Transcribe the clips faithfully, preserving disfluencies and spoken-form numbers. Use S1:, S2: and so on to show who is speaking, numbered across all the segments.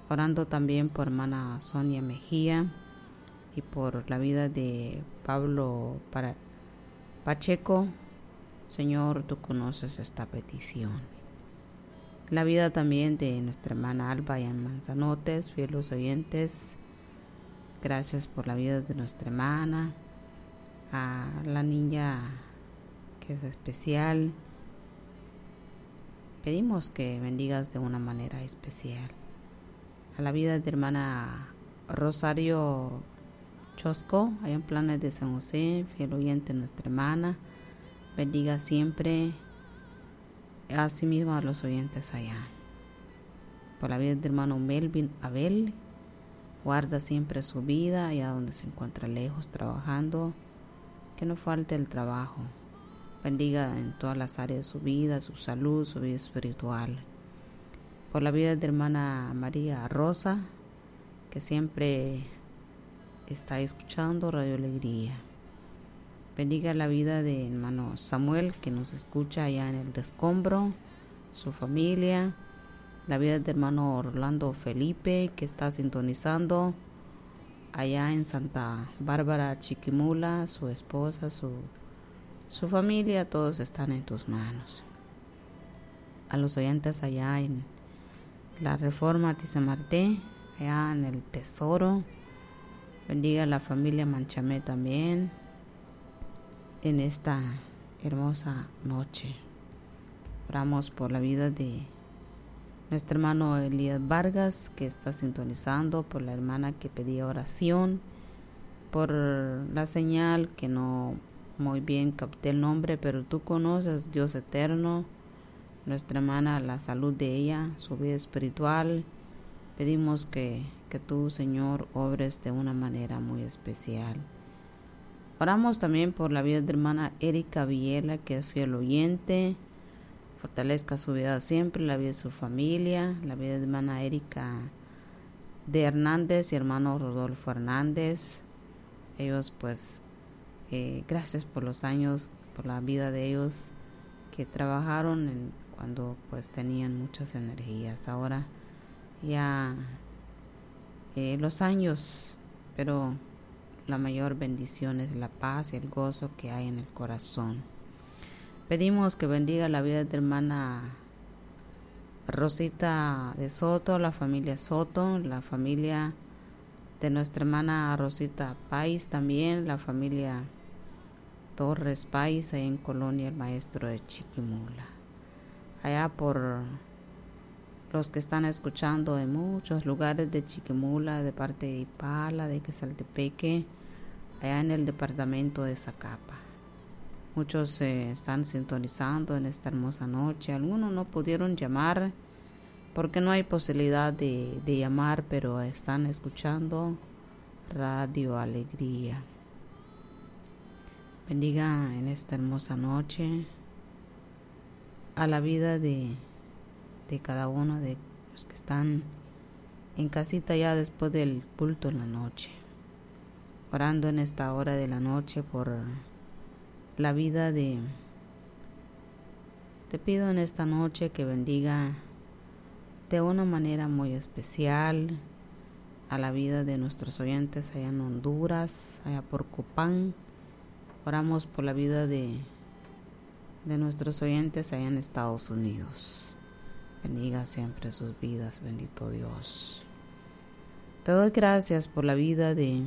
S1: orando también por hermana Sonia Mejía y por la vida de Pablo para Pacheco. Señor, tú conoces esta petición. La vida también de nuestra hermana Alba y en Manzanotes, fieles oyentes. Gracias por la vida de nuestra hermana, a la niña que es especial. Pedimos que bendigas de una manera especial a la vida de hermana Rosario Chosco, allá en Planes de San José, fiel oyente nuestra hermana. Bendiga siempre, asimismo a los oyentes allá. Por la vida de hermano Melvin Abel, guarda siempre su vida allá donde se encuentra lejos trabajando, que no falte el trabajo. Bendiga en todas las áreas de su vida, su salud, su vida espiritual. Por la vida de hermana María Rosa, que siempre está escuchando Radio Alegría. Bendiga la vida de hermano Samuel, que nos escucha allá en el Descombro, su familia. La vida de hermano Orlando Felipe, que está sintonizando allá en Santa Bárbara, Chiquimula, su esposa, su, su familia, todos están en tus manos. A los oyentes allá en la Reforma Tizamarté, allá en el Tesoro. Bendiga a la familia Manchamé también en esta hermosa noche. Oramos por la vida de nuestro hermano Elías Vargas, que está sintonizando, por la hermana que pedía oración, por la señal que no muy bien capté el nombre, pero tú conoces, Dios eterno, nuestra hermana, la salud de ella, su vida espiritual. Pedimos que, que tú, Señor, obres de una manera muy especial. Oramos también por la vida de hermana Erika Villela, que es fiel oyente. Fortalezca su vida siempre, la vida de su familia, la vida de hermana Erika de Hernández y hermano Rodolfo Hernández. Ellos pues, eh, gracias por los años, por la vida de ellos que trabajaron en, cuando pues tenían muchas energías. Ahora ya eh, los años, pero la mayor bendición es la paz y el gozo que hay en el corazón. Pedimos que bendiga la vida de hermana Rosita de Soto, la familia Soto, la familia de nuestra hermana Rosita Pais también, la familia Torres Pais, ahí en Colonia El Maestro de Chiquimula. Allá por los que están escuchando en muchos lugares de Chiquimula, de parte de Ipala, de Quesaltepeque, allá en el departamento de Zacapa. Muchos eh, están sintonizando en esta hermosa noche. Algunos no pudieron llamar porque no hay posibilidad de, de llamar, pero están escuchando Radio Alegría. Bendiga en esta hermosa noche a la vida de, de cada uno de los que están en casita ya después del culto en la noche. Orando en esta hora de la noche por la vida de... Te pido en esta noche que bendiga de una manera muy especial a la vida de nuestros oyentes allá en Honduras, allá por Copán. Oramos por la vida de, de nuestros oyentes allá en Estados Unidos. Bendiga siempre sus vidas, bendito Dios. Te doy gracias por la vida de,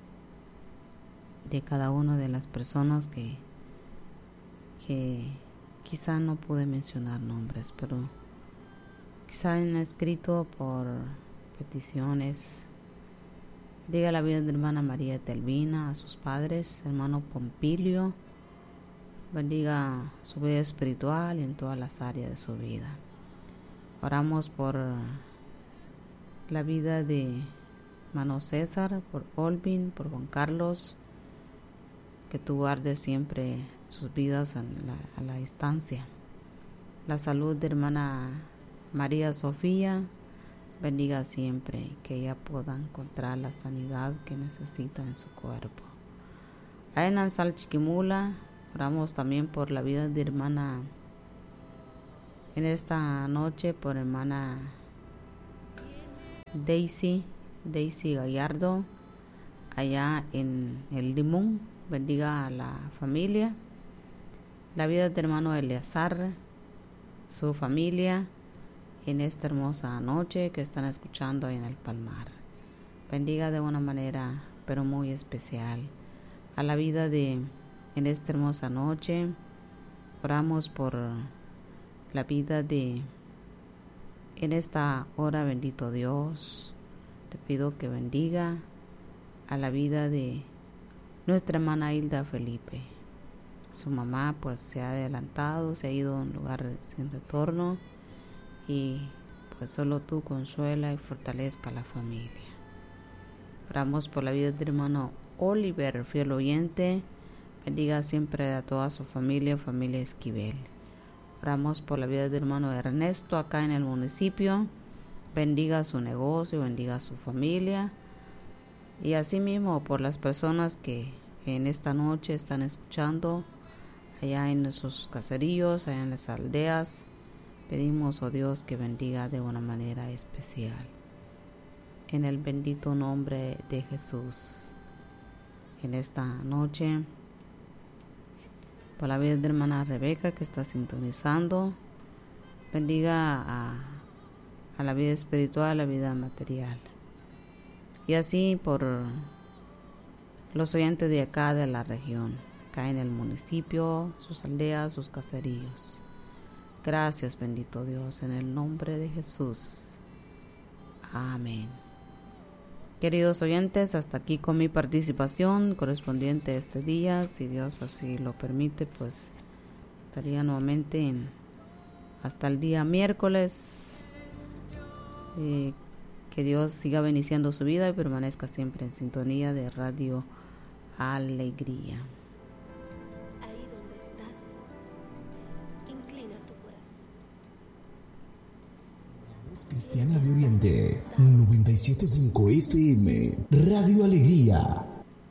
S1: de cada una de las personas que que quizá no pude mencionar nombres, pero quizá han escrito por peticiones. Diga la vida de hermana María Telvina, a sus padres, hermano Pompilio. Bendiga su vida espiritual y en todas las áreas de su vida. Oramos por la vida de hermano César, por Olvin, por Juan Carlos, que tú guardes siempre sus vidas a la, a la distancia. La salud de hermana María Sofía, bendiga siempre, que ella pueda encontrar la sanidad que necesita en su cuerpo. A en Ansal Chiquimula, oramos también por la vida de hermana, en esta noche por hermana Daisy, Daisy Gallardo, allá en el Limón. Bendiga a la familia, la vida de hermano Eleazar, su familia, en esta hermosa noche que están escuchando ahí en el Palmar. Bendiga de una manera pero muy especial a la vida de, en esta hermosa noche. Oramos por la vida de, en esta hora, bendito Dios, te pido que bendiga a la vida de nuestra hermana Hilda Felipe. Su mamá pues se ha adelantado, se ha ido a un lugar sin retorno, y pues solo tú consuela y fortalezca a la familia. Oramos por la vida del hermano Oliver, fiel oyente, bendiga siempre a toda su familia, familia Esquivel. Oramos por la vida del hermano Ernesto acá en el municipio, bendiga su negocio, bendiga su familia, y asimismo por las personas que en esta noche están escuchando allá en sus caseríos, allá en las aldeas. Pedimos, oh Dios, que bendiga de una manera especial. En el bendito nombre de Jesús. En esta noche, por la vida de la hermana Rebeca que está sintonizando, bendiga a, a la vida espiritual, a la vida material. Y así por los oyentes de acá de la región, acá en el municipio, sus aldeas, sus caseríos. Gracias, bendito Dios, en el nombre de Jesús. Amén. Queridos oyentes, hasta aquí con mi participación correspondiente a este día. Si Dios así lo permite, pues estaría nuevamente en, hasta el día miércoles. Eh, que Dios siga bendiciendo su vida y permanezca siempre en sintonía de Radio Alegría.
S2: Ahí donde estás, inclina tu corazón.
S3: Cristiana de Oriente, noventa y siete punto cinco F M, Radio Alegría.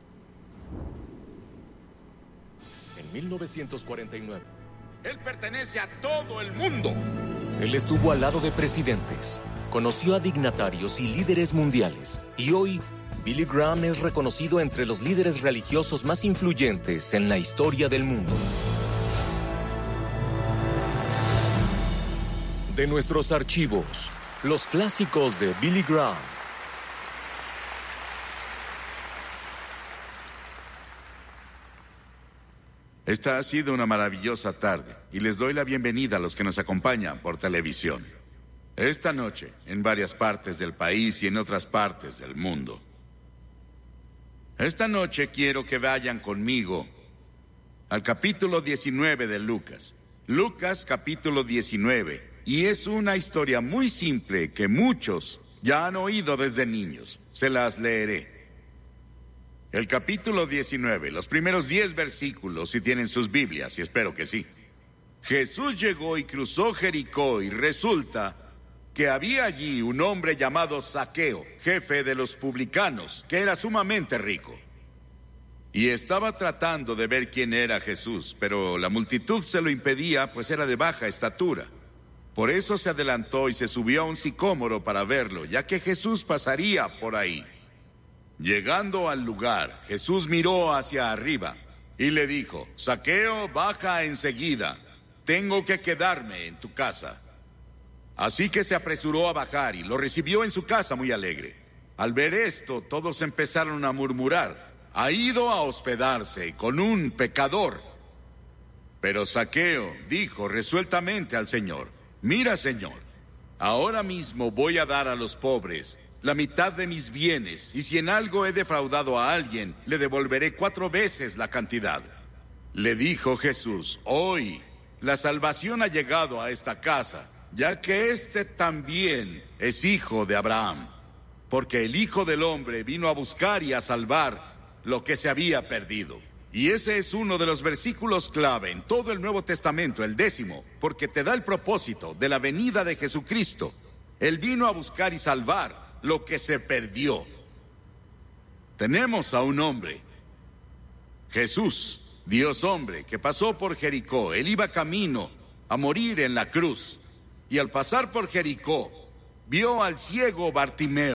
S4: En mil novecientos cuarenta y nueve.
S5: Él pertenece a todo el mundo.
S4: Él estuvo al lado de presidentes, conoció a dignatarios y líderes mundiales, y hoy Billy Graham es reconocido entre los líderes religiosos más influyentes en la historia del mundo. De nuestros archivos, los clásicos de Billy Graham.
S5: Esta ha sido una maravillosa tarde y les doy la bienvenida a los que nos acompañan por televisión. Esta noche, en varias partes del país y en otras partes del mundo. Esta noche quiero que vayan conmigo al capítulo diecinueve de Lucas. Lucas capítulo diecinueve. Y es una historia muy simple que muchos ya han oído desde niños. Se las leeré. El capítulo diecinueve, los primeros diez versículos, si tienen sus Biblias, y espero que sí. Jesús llegó y cruzó Jericó, y resulta que había allí un hombre llamado Zaqueo, jefe de los publicanos, que era sumamente rico. Y estaba tratando de ver quién era Jesús, pero la multitud se lo impedía, pues era de baja estatura. Por eso se adelantó y se subió a un sicómoro para verlo, ya que Jesús pasaría por ahí. Llegando al lugar, Jesús miró hacia arriba y le dijo: Zaqueo, baja enseguida, tengo que quedarme en tu casa. Así que se apresuró a bajar y lo recibió en su casa muy alegre. Al ver esto, todos empezaron a murmurar: ha ido a hospedarse con un pecador. Pero Zaqueo dijo resueltamente al Señor: mira, Señor, ahora mismo voy a dar a los pobres la mitad de mis bienes, y si en algo he defraudado a alguien, le devolveré cuatro veces la cantidad. Le dijo Jesús: hoy la salvación ha llegado a esta casa, ya que éste también es hijo de Abraham, porque el Hijo del Hombre vino a buscar y a salvar lo que se había perdido. Y ese es uno de los versículos clave en todo el Nuevo Testamento, el décimo, porque te da el propósito de la venida de Jesucristo. Él vino a buscar y salvar lo que se perdió. Tenemos a un hombre, Jesús, Dios hombre, que pasó por Jericó. Él iba camino a morir en la cruz, y al pasar por Jericó, vio al ciego Bartimeo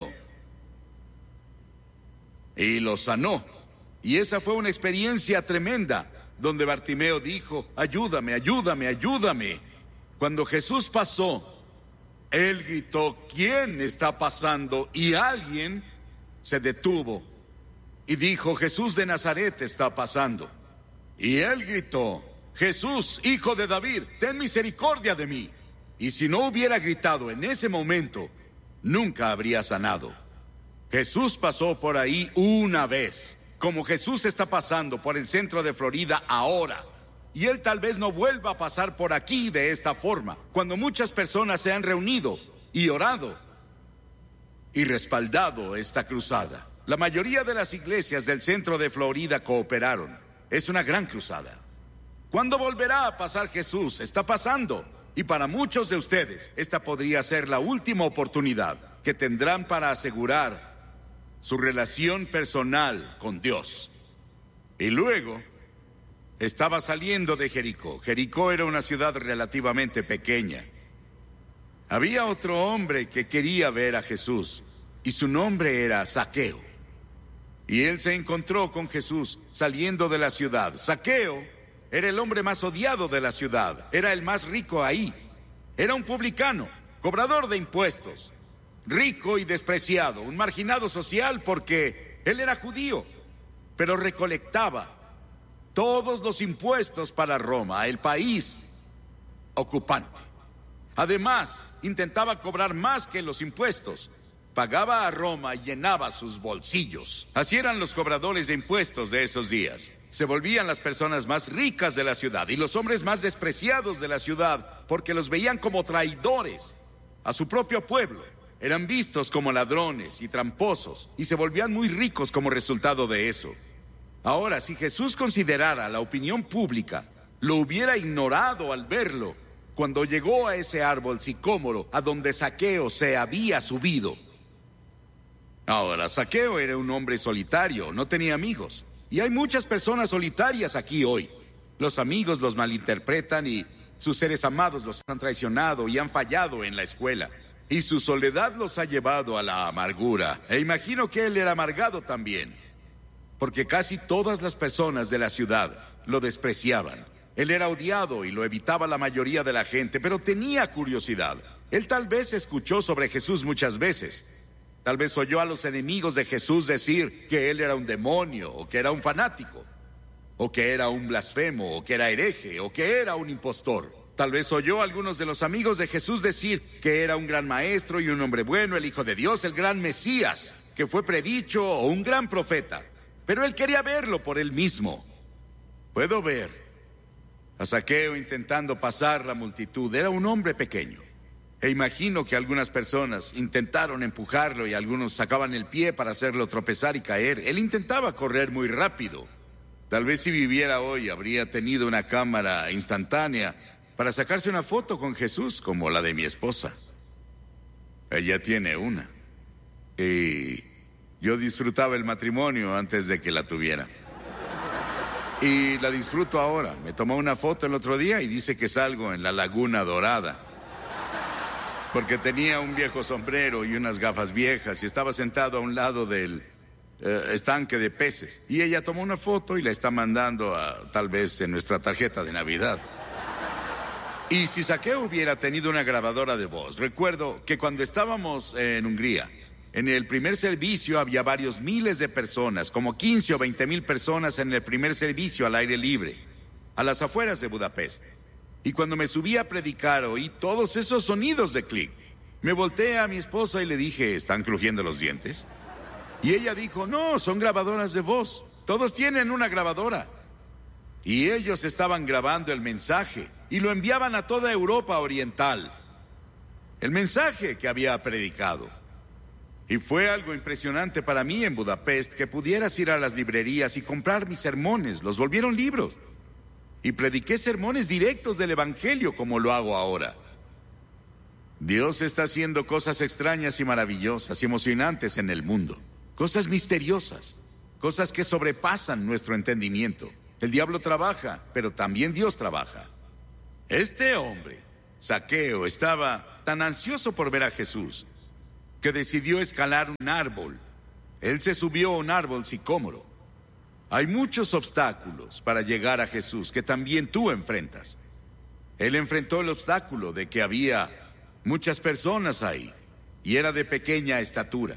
S5: y lo sanó. Y esa fue una experiencia tremenda, donde Bartimeo dijo: ayúdame, ayúdame, ayúdame. Cuando Jesús pasó, él gritó: ¿quién está pasando? Y alguien se detuvo y dijo: Jesús de Nazaret está pasando. Y él gritó: Jesús, hijo de David, ten misericordia de mí. Y si no hubiera gritado en ese momento, nunca habría sanado. Jesús pasó por ahí una vez, como Jesús está pasando por el centro de Florida ahora. Y él tal vez no vuelva a pasar por aquí de esta forma, cuando muchas personas se han reunido y orado y respaldado esta cruzada. La mayoría de las iglesias del centro de Florida cooperaron. Es una gran cruzada. ¿Cuándo volverá a pasar Jesús? Está pasando. Y para muchos de ustedes, esta podría ser la última oportunidad que tendrán para asegurar su relación personal con Dios. Y luego, estaba saliendo de Jericó. Jericó era una ciudad relativamente pequeña. Había otro hombre que quería ver a Jesús, y su nombre era Zaqueo. Y él se encontró con Jesús saliendo de la ciudad. Zaqueo era el hombre más odiado de la ciudad, era el más rico ahí. Era un publicano, cobrador de impuestos, rico y despreciado, un marginado social porque él era judío, pero recolectaba todos los impuestos para Roma, el país ocupante. Además, intentaba cobrar más que los impuestos. Pagaba a Roma y llenaba sus bolsillos. Así eran los cobradores de impuestos de esos días. Se volvían las personas más ricas de la ciudad y los hombres más despreciados de la ciudad porque los veían como traidores a su propio pueblo. Eran vistos como ladrones y tramposos y se volvían muy ricos como resultado de eso. Ahora, si Jesús considerara la opinión pública, lo hubiera ignorado al verlo cuando llegó a ese árbol sicómoro a donde Zaqueo se había subido. Ahora, Zaqueo era un hombre solitario, no tenía amigos. Y hay muchas personas solitarias aquí hoy. Los amigos los malinterpretan y sus seres amados los han traicionado y han fallado en la escuela. Y su soledad los ha llevado a la amargura. E imagino que él era amargado también, porque casi todas las personas de la ciudad lo despreciaban. Él era odiado y lo evitaba la mayoría de la gente, pero tenía curiosidad. Él tal vez escuchó sobre Jesús muchas veces. Tal vez oyó a los enemigos de Jesús decir que él era un demonio, o que era un fanático, o que era un blasfemo, o que era hereje, o que era un impostor. Tal vez oyó a algunos de los amigos de Jesús decir que era un gran maestro y un hombre bueno, el Hijo de Dios, el gran Mesías, que fue predicho, o un gran profeta. Pero él quería verlo por él mismo. Puedo ver a Zaqueo intentando pasar la multitud. Era un hombre pequeño. E imagino que algunas personas intentaron empujarlo y algunos sacaban el pie para hacerlo tropezar y caer. Él intentaba correr muy rápido. Tal vez si viviera hoy habría tenido una cámara instantánea para sacarse una foto con Jesús como la de mi esposa. Ella tiene una. Y yo disfrutaba el matrimonio antes de que la tuviera. Y la disfruto ahora. Me tomó una foto el otro día y dice que salgo en la Laguna Dorada. Porque tenía un viejo sombrero y unas gafas viejas y estaba sentado a un lado del eh, estanque de peces. Y ella tomó una foto y la está mandando a, tal vez en nuestra tarjeta de Navidad. Y si Zaqueo hubiera tenido una grabadora de voz, recuerdo que cuando estábamos en Hungría, en el primer servicio había varios miles de personas, como quince o veinte mil personas en el primer servicio al aire libre, a las afueras de Budapest. Y cuando me subí a predicar oí todos esos sonidos de clic. Me volteé a mi esposa y le dije, ¿están crujiendo los dientes? Y ella dijo, no, son grabadoras de voz. Todos tienen una grabadora. Y ellos estaban grabando el mensaje y lo enviaban a toda Europa Oriental. El mensaje que había predicado. Y fue algo impresionante para mí en Budapest que pudieras ir a las librerías y comprar mis sermones. Los volvieron libros. Y prediqué sermones directos del Evangelio como lo hago ahora. Dios está haciendo cosas extrañas y maravillosas y emocionantes en el mundo. Cosas misteriosas. Cosas que sobrepasan nuestro entendimiento. El diablo trabaja, pero también Dios trabaja. Este hombre, Zaqueo, estaba tan ansioso por ver a Jesús porque decidió escalar un árbol. Él se subió a un árbol sicómoro. Hay muchos obstáculos para llegar a Jesús que también tú enfrentas. Él enfrentó el obstáculo de que había muchas personas ahí y era de pequeña estatura.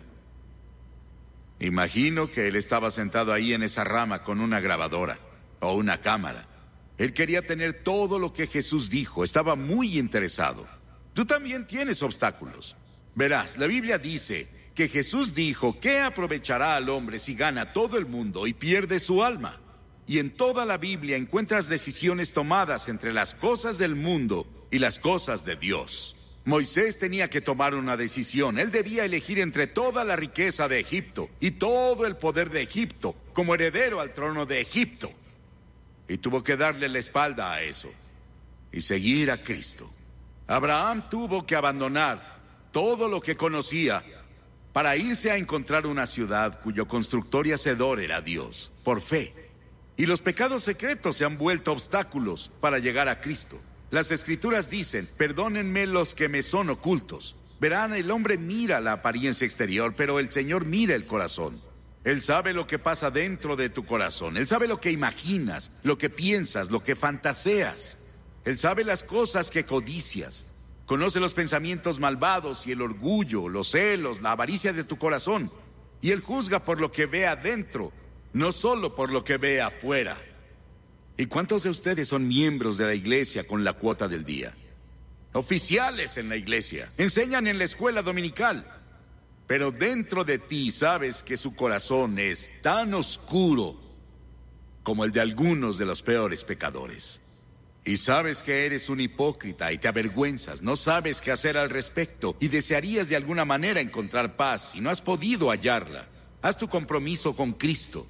S5: Imagino que él estaba sentado ahí en esa rama con una grabadora o una cámara. Él quería tener todo lo que Jesús dijo, estaba muy interesado. Tú también tienes obstáculos. Verás, la Biblia dice que Jesús dijo, ¿qué aprovechará al hombre si gana todo el mundo y pierde su alma? Y en toda la Biblia encuentras decisiones tomadas entre las cosas del mundo y las cosas de Dios. Moisés tenía que tomar una decisión. Él debía elegir entre toda la riqueza de Egipto y todo el poder de Egipto como heredero al trono de Egipto. Y tuvo que darle la espalda a eso y seguir a Cristo. Abraham tuvo que abandonar todo lo que conocía para irse a encontrar una ciudad cuyo constructor y hacedor era Dios, por fe. Y los pecados secretos se han vuelto obstáculos para llegar a Cristo. Las Escrituras dicen, perdónenme los que me son ocultos. Verán, el hombre mira la apariencia exterior, pero el Señor mira el corazón. Él sabe lo que pasa dentro de tu corazón. Él sabe lo que imaginas, lo que piensas, lo que fantaseas. Él sabe las cosas que codicias. Conoce los pensamientos malvados y el orgullo, los celos, la avaricia de tu corazón. Y Él juzga por lo que ve adentro, no solo por lo que ve afuera. ¿Y cuántos de ustedes son miembros de la iglesia con la cuota del día? Oficiales en la iglesia, enseñan en la escuela dominical. Pero dentro de ti sabes que su corazón es tan oscuro como el de algunos de los peores pecadores. Y sabes que eres un hipócrita y te avergüenzas, no sabes qué hacer al respecto y desearías de alguna manera encontrar paz y no has podido hallarla. Haz tu compromiso con Cristo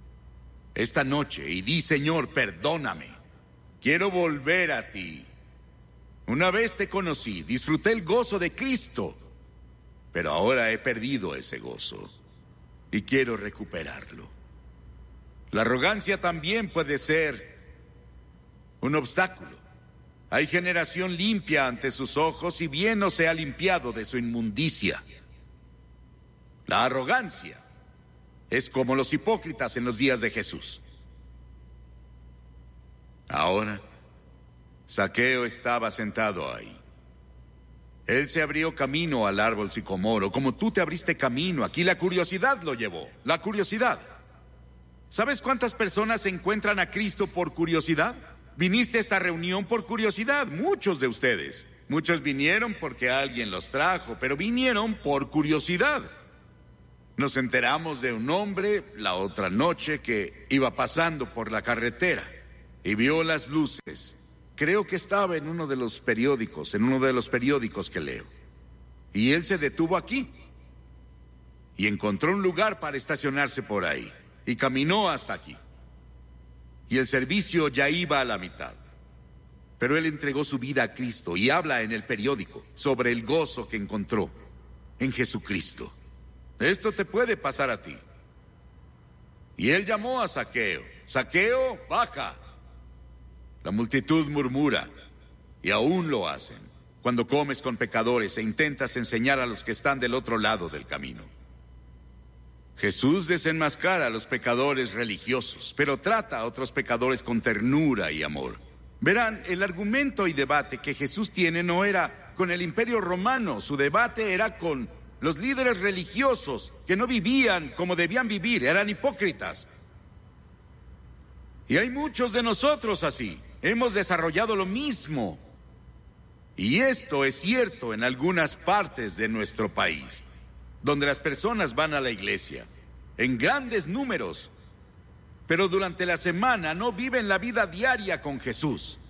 S5: esta noche y di, Señor, perdóname. Quiero volver a ti. Una vez te conocí, disfruté el gozo de Cristo, pero ahora he perdido ese gozo y quiero recuperarlo. La arrogancia también puede ser un obstáculo. Hay generación limpia ante sus ojos y bien no se ha limpiado de su inmundicia. La arrogancia es como los hipócritas en los días de Jesús. Ahora, Zaqueo estaba sentado ahí. Él se abrió camino al árbol sicomoro, como tú te abriste camino. Aquí la curiosidad lo llevó, la curiosidad. ¿Sabes cuántas personas encuentran a Cristo por curiosidad? Viniste a esta reunión por curiosidad, muchos de ustedes. Muchos vinieron porque alguien los trajo, pero vinieron por curiosidad. Nos enteramos de un hombre la otra noche que iba pasando por la carretera y vio las luces. Creo que estaba en uno de los periódicos, en uno de los periódicos que leo. Y él se detuvo aquí y encontró un lugar para estacionarse por ahí y caminó hasta aquí. Y el servicio ya iba a la mitad. Pero él entregó su vida a Cristo y habla en el periódico sobre el gozo que encontró en Jesucristo. Esto te puede pasar a ti. Y él llamó a Zaqueo. Zaqueo, baja. La multitud murmura, y aún lo hacen, cuando comes con pecadores e intentas enseñar a los que están del otro lado del camino. Jesús desenmascara a los pecadores religiosos, pero trata a otros pecadores con ternura y amor. Verán, el argumento y debate que Jesús tiene no era con el Imperio Romano, su debate era con los líderes religiosos que no vivían como debían vivir, eran hipócritas. Y hay muchos de nosotros así. Hemos desarrollado lo mismo. Y esto es cierto en algunas partes de nuestro país, donde las personas van a la iglesia en grandes números, pero durante la semana no viven la vida diaria con Jesús.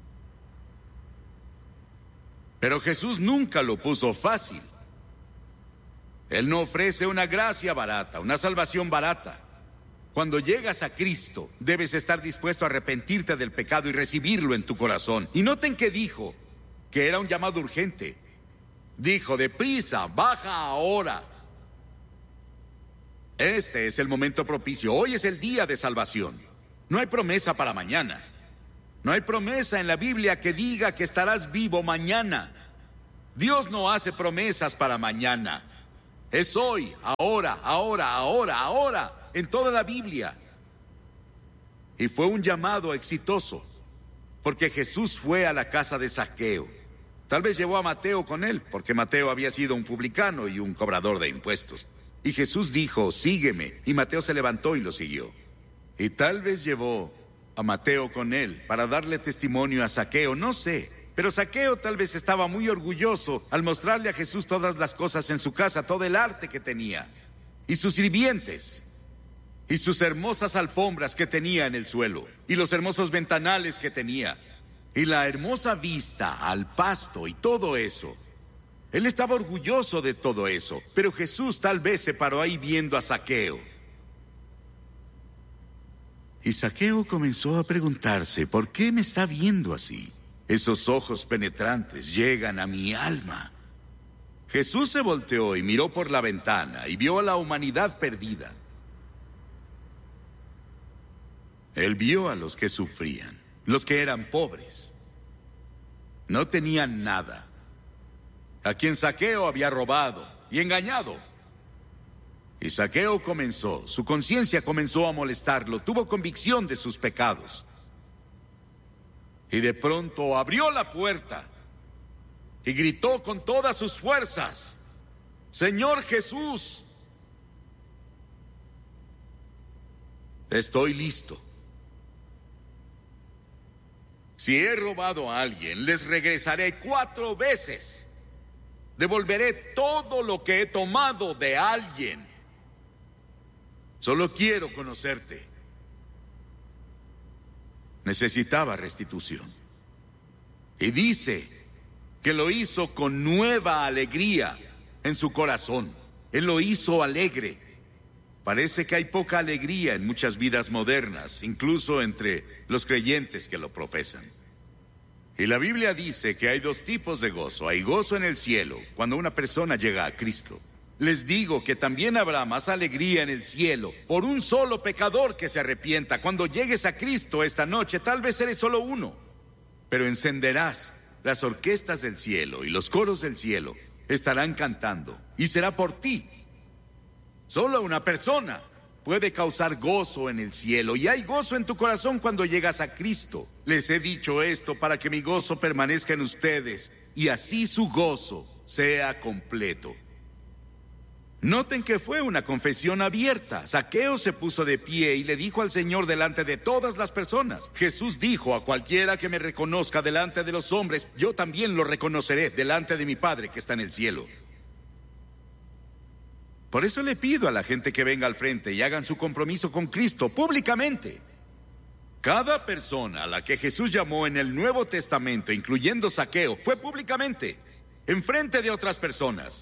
S5: Pero Jesús nunca lo puso fácil. Él no ofrece una gracia barata, una salvación barata. Cuando llegas a Cristo, debes estar dispuesto a arrepentirte del pecado y recibirlo en tu corazón. Y noten que dijo que era un llamado urgente. Dijo, deprisa, baja ahora. Este es el momento propicio. Hoy es el día de salvación. No hay promesa para mañana. No hay promesa en la Biblia que diga que estarás vivo mañana. Dios no hace promesas para mañana. Es hoy, ahora, ahora, ahora, ahora, en toda la Biblia. Y fue un llamado exitoso, porque Jesús fue a la casa de Zaqueo. Tal vez llevó a Mateo con él, porque Mateo había sido un publicano y un cobrador de impuestos. Y Jesús dijo, sígueme, y Mateo se levantó y lo siguió. Y tal vez llevó a Mateo con él para darle testimonio a Zaqueo, no sé. Pero Zaqueo tal vez estaba muy orgulloso al mostrarle a Jesús todas las cosas en su casa, todo el arte que tenía, y sus sirvientes, y sus hermosas alfombras que tenía en el suelo, y los hermosos ventanales que tenía, y la hermosa vista al pasto y todo eso. Él estaba orgulloso de todo eso, pero Jesús tal vez se paró ahí viendo a Zaqueo. Y Zaqueo comenzó a preguntarse, ¿por qué me está viendo así? Esos ojos penetrantes llegan a mi alma. Jesús se volteó y miró por la ventana y vio a la humanidad perdida. Él vio a los que sufrían, los que eran pobres. No tenían nada. A quien Zaqueo había robado y engañado. Y Zaqueo comenzó, su conciencia comenzó a molestarlo, tuvo convicción de sus pecados. Y de pronto abrió la puerta y gritó con todas sus fuerzas, Señor Jesús, estoy listo. Si he robado a alguien, les regresaré cuatro veces. Devolveré todo lo que he tomado de alguien. Solo quiero conocerte. Necesitaba restitución. Y dice que lo hizo con nueva alegría en su corazón. Él lo hizo alegre. Parece que hay poca alegría en muchas vidas modernas, incluso entre los creyentes que lo profesan. Y la Biblia dice que hay dos tipos de gozo. Hay gozo en el cielo cuando una persona llega a Cristo. Les digo que también habrá más alegría en el cielo por un solo pecador que se arrepienta. Cuando llegues a Cristo esta noche, tal vez eres solo uno, pero encenderás las orquestas del cielo y los coros del cielo estarán cantando, y será por ti. Solo una persona puede causar gozo en el cielo, y hay gozo en tu corazón cuando llegas a Cristo. Les he dicho esto para que mi gozo permanezca en ustedes, y así su gozo sea completo. Noten que fue una confesión abierta. Zaqueo se puso de pie y le dijo al Señor delante de todas las personas. Jesús dijo, a cualquiera que me reconozca delante de los hombres, yo también lo reconoceré delante de mi Padre que está en el cielo. Por eso le pido a la gente que venga al frente y hagan su compromiso con Cristo públicamente. Cada persona a la que Jesús llamó en el Nuevo Testamento, incluyendo Zaqueo, fue públicamente, en frente de otras personas.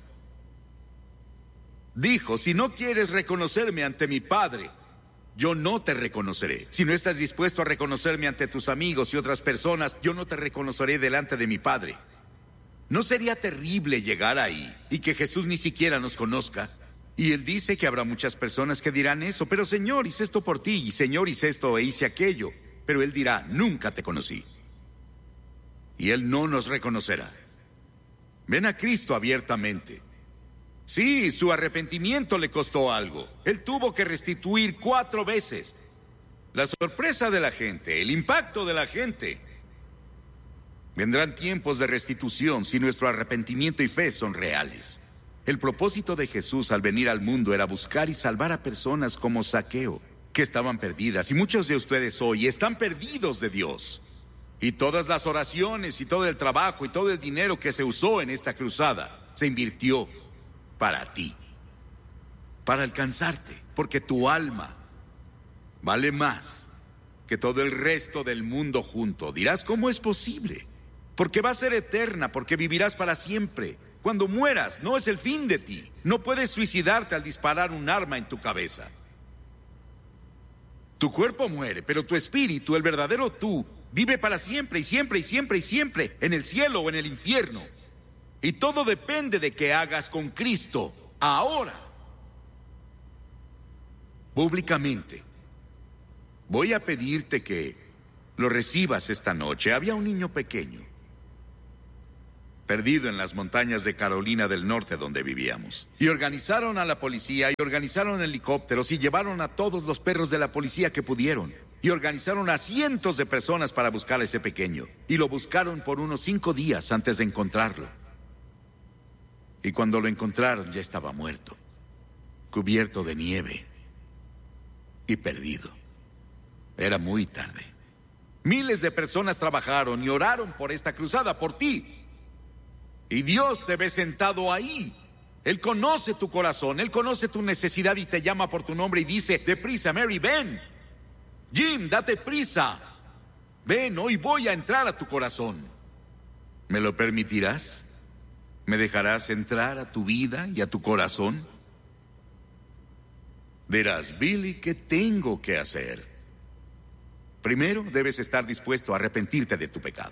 S5: Dijo, si no quieres reconocerme ante mi Padre, yo no te reconoceré. Si no estás dispuesto a reconocerme ante tus amigos y otras personas, yo no te reconoceré delante de mi Padre. ¿No sería terrible llegar ahí y que Jesús ni siquiera nos conozca? Y Él dice que habrá muchas personas que dirán eso, pero Señor, hice esto por ti, y Señor, hice esto e hice aquello. Pero Él dirá, nunca te conocí. Y Él no nos reconocerá. Ven a Cristo abiertamente. Sí, su arrepentimiento le costó algo. Él tuvo que restituir cuatro veces. La sorpresa de la gente, el impacto de la gente. Vendrán tiempos de restitución si nuestro arrepentimiento y fe son reales. El propósito de Jesús al venir al mundo era buscar y salvar a personas como Zaqueo, que estaban perdidas. Y muchos de ustedes hoy están perdidos de Dios. Y todas las oraciones y todo el trabajo y todo el dinero que se usó en esta cruzada se invirtió para ti, para alcanzarte, porque tu alma vale más que todo el resto del mundo junto. Dirás, ¿cómo es posible? Porque va a ser eterna, porque vivirás para siempre. Cuando mueras, no es el fin de ti. No puedes suicidarte al disparar un arma en tu cabeza. Tu cuerpo muere, pero tu espíritu, el verdadero tú, vive para siempre y siempre y siempre y siempre, en el cielo o en el infierno. Y todo depende de qué hagas con Cristo ahora. Públicamente. Voy a pedirte que lo recibas esta noche. Había un niño pequeño. perdido en las montañas de Carolina del Norte donde vivíamos. Y organizaron a la policía, y organizaron helicópteros, y llevaron a todos los perros de la policía que pudieron. Y organizaron a cientos de personas para buscar a ese pequeño. Y lo buscaron por unos cinco días antes de encontrarlo. Y cuando lo encontraron ya estaba muerto, cubierto de nieve y perdido. Era muy tarde. Miles de personas trabajaron y oraron por esta cruzada, por ti. Y Dios te ve sentado ahí. Él conoce tu corazón, Él conoce tu necesidad y te llama por tu nombre y dice: deprisa, Mary, ven. Jim, date prisa. Ven, hoy voy a entrar a tu corazón. ¿Me lo permitirás? ¿Me dejarás entrar a tu vida y a tu corazón? Dirás: Billy, ¿qué tengo que hacer? Primero, debes estar dispuesto a arrepentirte de tu pecado.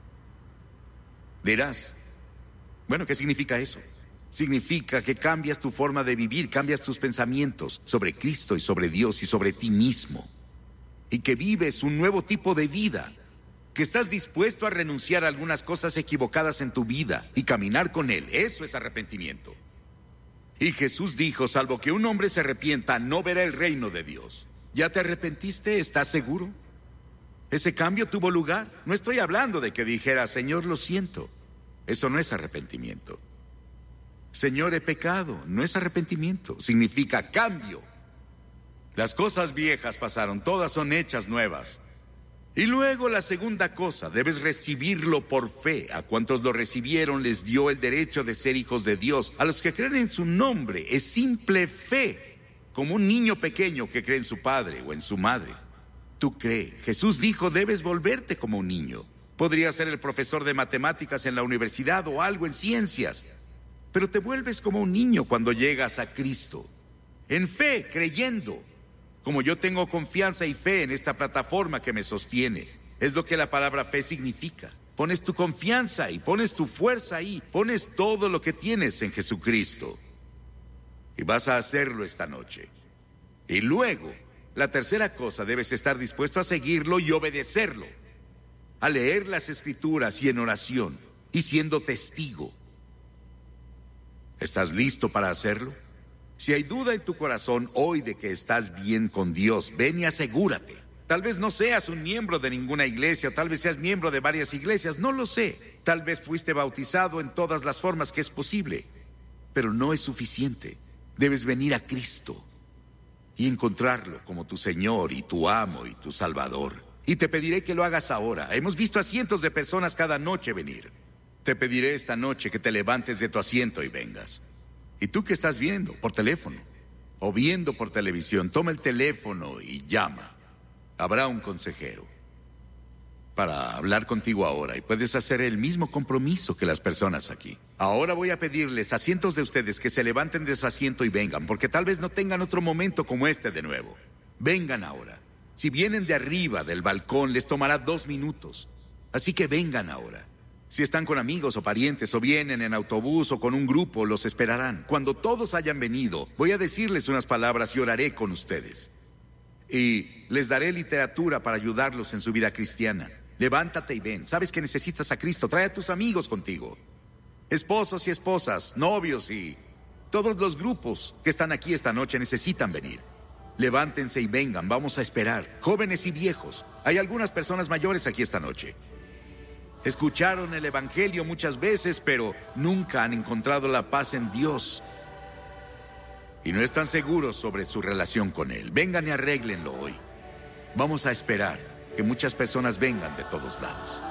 S5: Dirás: bueno, ¿qué significa eso? Significa que cambias tu forma de vivir, cambias tus pensamientos sobre Cristo y sobre Dios y sobre ti mismo. Y que vives un nuevo tipo de vida. Que estás dispuesto a renunciar a algunas cosas equivocadas en tu vida y caminar con Él. Eso es arrepentimiento. Y Jesús dijo: salvo que un hombre se arrepienta, no verá el reino de Dios. ¿Ya te arrepentiste? ¿Estás seguro? ¿Ese cambio tuvo lugar? No estoy hablando de que dijeras: Señor, lo siento. Eso no es arrepentimiento. Señor, he pecado. No es arrepentimiento. Significa cambio. Las cosas viejas pasaron, todas son hechas nuevas. Y luego la segunda cosa, debes recibirlo por fe. A cuantos lo recibieron les dio el derecho de ser hijos de Dios. A los que creen en su nombre es simple fe, como un niño pequeño que cree en su padre o en su madre. Tú crees. Jesús dijo: debes volverte como un niño. Podrías ser el profesor de matemáticas en la universidad o algo en ciencias, pero te vuelves como un niño cuando llegas a Cristo. En fe, creyendo. Como yo tengo confianza y fe en esta plataforma que me sostiene. Es lo que la palabra fe significa. Pones tu confianza y pones tu fuerza ahí. Pones todo lo que tienes en Jesucristo. Y vas a hacerlo esta noche. Y luego, la tercera cosa, debes estar dispuesto a seguirlo y obedecerlo. A leer las Escrituras y en oración, y siendo testigo. ¿Estás listo para hacerlo? Si hay duda en tu corazón hoy de que estás bien con Dios, ven y asegúrate. Tal vez no seas un miembro de ninguna iglesia, tal vez seas miembro de varias iglesias, no lo sé. Tal vez fuiste bautizado en todas las formas que es posible, pero no es suficiente. Debes venir a Cristo y encontrarlo como tu Señor y tu amo y tu Salvador. Y te pediré que lo hagas ahora. Hemos visto a cientos de personas cada noche venir. Te pediré esta noche que te levantes de tu asiento y vengas. Y tú que estás viendo por teléfono o viendo por televisión, toma el teléfono y llama. Habrá un consejero para hablar contigo ahora y puedes hacer el mismo compromiso que las personas aquí. Ahora voy a pedirles a cientos de ustedes que se levanten de su asiento y vengan, porque tal vez no tengan otro momento como este de nuevo. Vengan ahora. Si vienen de arriba del balcón, les tomará dos minutos. Así que vengan ahora. Si están con amigos o parientes o vienen en autobús o con un grupo, los esperarán. Cuando todos hayan venido, voy a decirles unas palabras y oraré con ustedes. Y les daré literatura para ayudarlos en su vida cristiana. Levántate y ven. Sabes que necesitas a Cristo. Trae a tus amigos contigo. Esposos y esposas, novios y todos los grupos que están aquí esta noche necesitan venir. Levántense y vengan, vamos a esperar. Jóvenes y viejos. Hay algunas personas mayores aquí esta noche. Escucharon el Evangelio muchas veces, pero nunca han encontrado la paz en Dios. Y no están seguros sobre su relación con Él. Vengan y arréglenlo hoy. Vamos a esperar que muchas personas vengan de todos lados.